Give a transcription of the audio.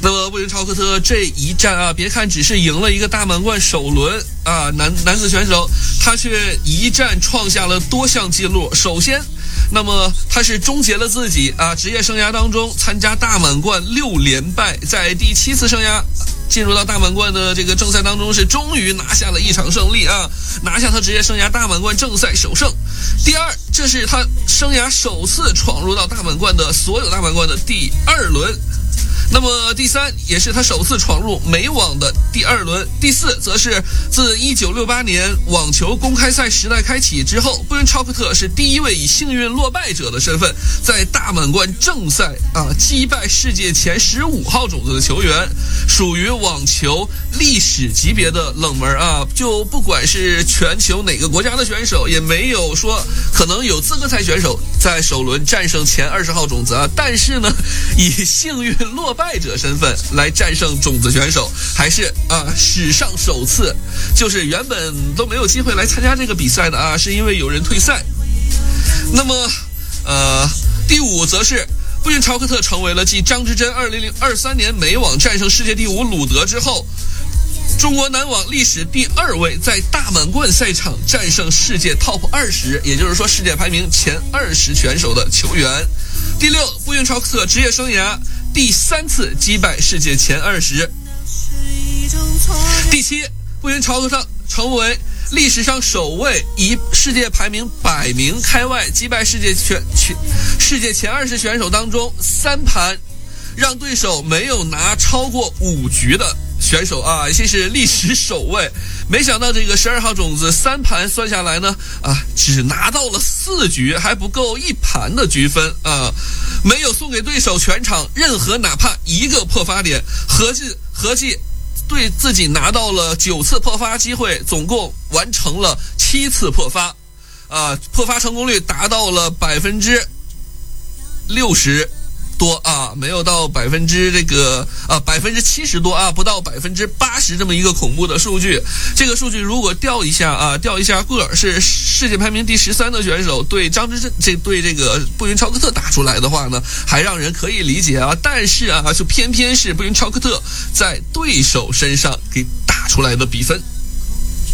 那么布云超克特这一战啊，别看只是赢了一个大满贯首轮啊，男子选手，他却一战创下了多项纪录。首先，那么他是终结了自己职业生涯当中参加大满贯6连败，在第7次生涯进入到大满贯的这个正赛当中，是终于拿下了一场胜利啊，拿下他职业生涯大满贯正赛首胜。第二，这是他生涯首次闯入到大满贯的所有大满贯的第2轮。那么第三，也是他首次闯入美网的第2轮。第四，则是自1968年网球公开赛时代开启之后，布云超克特是第一位以幸运落败者的身份，在大满贯正赛击败世界前15号种子的球员，属于网球历史级别的冷门啊！就不管是全球哪个国家的选手，也没有说可能有资格赛选手在首轮战胜前20号种子啊，但是呢，以幸运落败者身份来战胜种子选手，还是史上首次。就是原本都没有机会来参加这个比赛的是因为有人退赛。那么第五，则是布云超克特成为了继张之臻2023年美网战胜世界第5鲁德之后，中国男网历史第2位在大满贯赛场战胜世界 TOP 20，也就是说世界排名前20选手的球员。第六，布云超克特职业生涯第3次击败世界前20。第七，布云超克特成为历史上首位以世界排名100名开外击败世界前20选手当中3盘让对手没有拿超过5局的选手啊，这是历史首位。没想到这个12号种子3盘算下来呢只拿到了4局，还不够1盘的局分啊，没有送给对手全场任何哪怕一个破发点，合计对自己拿到了9次破发机会，总共完成了7次破发破发成功率达到了60%多没有到70%多不到80%这么一个恐怖的数据。这个数据如果调一下个是世界排名第13的选手对张之臻对这个布云超克特打出来的话呢，还让人可以理解但是就偏偏是布云超克特在对手身上给打出来的比分。